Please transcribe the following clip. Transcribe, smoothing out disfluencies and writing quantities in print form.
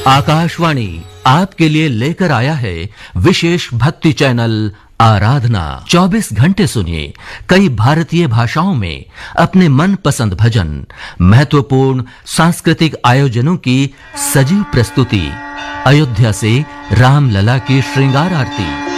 आकाशवाणी आपके लिए लेकर आया है विशेष भक्ति चैनल आराधना। 24 घंटे सुनिए कई भारतीय भाषाओं में अपने मनपसंद भजन, महत्वपूर्ण सांस्कृतिक आयोजनों की सजीव प्रस्तुति, अयोध्या से रामलला की श्रृंगार आरती,